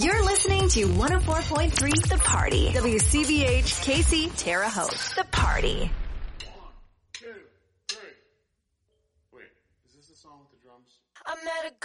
You're listening to 104.3 The Party. WCBH KC Terre Haute. The Party. 1, 2, 3. Wait, is this the song with the drums? I met a